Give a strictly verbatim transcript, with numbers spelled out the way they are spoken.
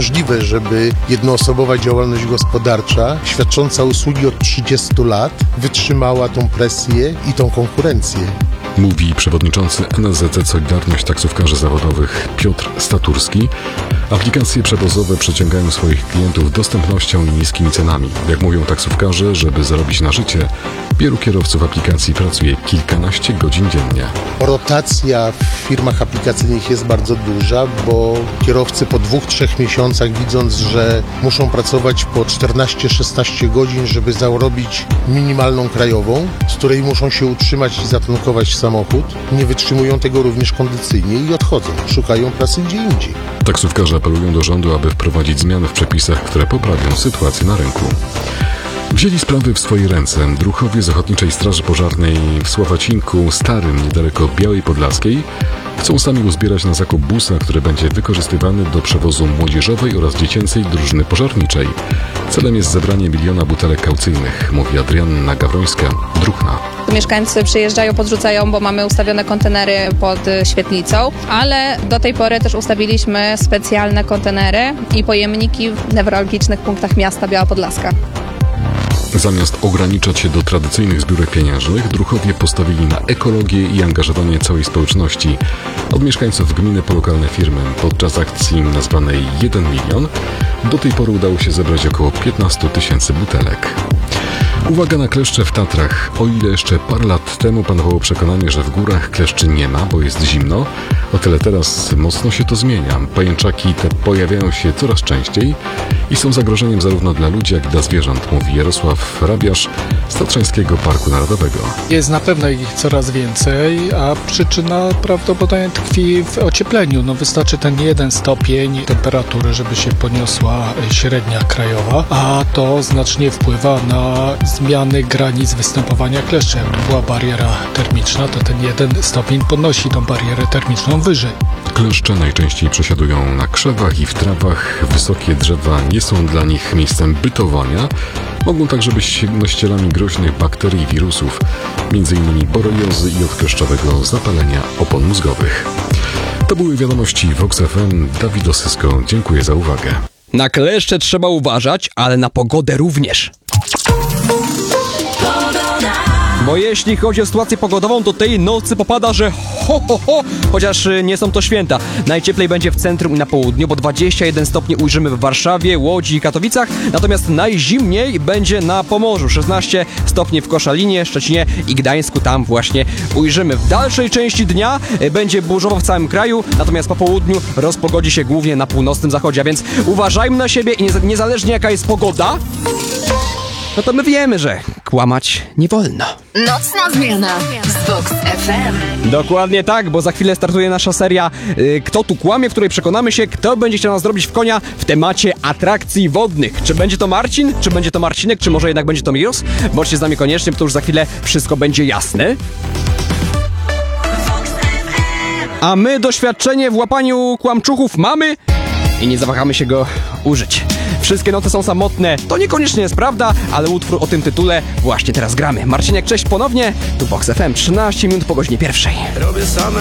Niemożliwe, żeby jednoosobowa działalność gospodarcza, świadcząca usługi od trzydziestu lat, wytrzymała tą presję i tą konkurencję. Mówi przewodniczący N S Z Z Solidarność Taksówkarzy Zawodowych Piotr Staturski. Aplikacje przewozowe przyciągają swoich klientów dostępnością i niskimi cenami. Jak mówią taksówkarze, żeby zarobić na życie, wielu kierowców aplikacji pracuje kilkanaście godzin dziennie. Rotacja w firmach aplikacyjnych jest bardzo duża, bo kierowcy po dwóch, trzech miesiącach, widząc, że muszą pracować po czternaście szesnaście godzin, żeby zarobić minimalną krajową, z której muszą się utrzymać i zatankować samochód, nie wytrzymują tego również kondycyjnie i odchodzą, szukają pracy gdzie indziej. Taksówkarze apelują do rządu, aby wprowadzić zmiany w przepisach, które poprawią sytuację na rynku. Wzięli sprawy w swoje ręce. Druhowie z Ochotniczej Straży Pożarnej w Sławacinku Starym, niedaleko Białej Podlaskiej, chcą sami uzbierać na zakup busa, który będzie wykorzystywany do przewozu młodzieżowej oraz dziecięcej drużyny pożarniczej. Celem jest zebranie miliona butelek kaucyjnych, mówi Adrianna Gawrońska, Druhna. Mieszkańcy przyjeżdżają, podrzucają, bo mamy ustawione kontenery pod świetlicą, ale do tej pory też ustawiliśmy specjalne kontenery i pojemniki w newralgicznych punktach miasta Biała Podlaska. Zamiast ograniczać się do tradycyjnych zbiórek pieniężnych, Druhowie postawili na ekologię i angażowanie całej społeczności. Od mieszkańców gminy po lokalne firmy. Podczas akcji nazwanej jeden milion do tej pory udało się zebrać około piętnaście tysięcy butelek. Uwaga na kleszcze w Tatrach. O ile jeszcze parę lat temu panowało przekonanie, że w górach kleszczy nie ma, bo jest zimno, o tyle teraz mocno się to zmienia. Pajęczaki te pojawiają się coraz częściej i są zagrożeniem zarówno dla ludzi, jak i dla zwierząt, mówi Jarosław Rabiarz z Tatrzańskiego Parku Narodowego. Jest na pewno ich coraz więcej, a przyczyna prawdopodobnie tkwi w ociepleniu. No wystarczy ten jeden stopień temperatury, żeby się podniosła średnia krajowa, a to znacznie wpływa na zmiany granic występowania kleszczy. Jak tu była bariera termiczna, to ten jeden stopień podnosi tą barierę termiczną wyżej. Kleszcze najczęściej przesiadują na krzewach i w trawach. Wysokie drzewa nie są dla nich miejscem bytowania. Mogą także być nosicielami groźnych bakterii i wirusów, między innymi boreliozy i odkleszczowego zapalenia opon mózgowych. To były wiadomości Vox F M. Dawid Osysko, dziękuję za uwagę. Na kleszcze trzeba uważać, ale na pogodę również. Bo jeśli chodzi o sytuację pogodową, to tej nocy popada, że ho, ho, ho, chociaż nie są to święta. Najcieplej będzie w centrum i na południu, bo dwadzieścia jeden stopni ujrzymy w Warszawie, Łodzi i Katowicach, natomiast najzimniej będzie na Pomorzu, szesnaście stopni w Koszalinie, Szczecinie i Gdańsku, tam właśnie ujrzymy. W dalszej części dnia będzie burzowo w całym kraju, natomiast po południu rozpogodzi się głównie na północnym zachodzie, a więc uważajmy na siebie i niezależnie jaka jest pogoda, no to my wiemy, że kłamać nie wolno. Nocna zmiana z Vox F M. Dokładnie tak, bo za chwilę startuje nasza seria y, Kto tu kłamie, w której przekonamy się, kto będzie chciał nas zrobić w konia w temacie atrakcji wodnych. Czy będzie to Marcin, czy będzie to Marcinek, czy może jednak będzie to Miros? Bądźcie z nami koniecznie, bo to już za chwilę wszystko będzie jasne. A my doświadczenie w łapaniu kłamczuchów mamy i nie zawahamy się go użyć. Wszystkie noty są samotne, to niekoniecznie jest prawda, ale utwór o tym tytule właśnie teraz gramy. Marcinek, cześć ponownie, tu Vox F M, trzynaście minut po godzinie pierwszej. Robię same